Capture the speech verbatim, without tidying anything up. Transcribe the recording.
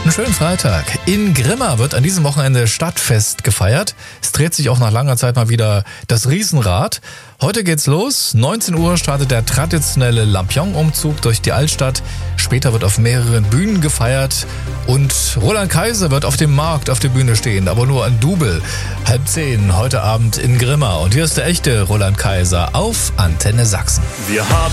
Einen schönen Freitag. In Grimma wird an diesem Wochenende Stadtfest gefeiert. Es dreht sich auch nach langer Zeit mal wieder das Riesenrad. Heute geht's los. neunzehn Uhr startet der traditionelle Lampion-Umzug durch die Altstadt. Später wird auf mehreren Bühnen gefeiert. Und Roland Kaiser wird auf dem Markt auf der Bühne stehen, aber nur ein Double. Halb zehn heute Abend in Grimma. Und hier ist der echte Roland Kaiser auf Antenne Sachsen. Wir haben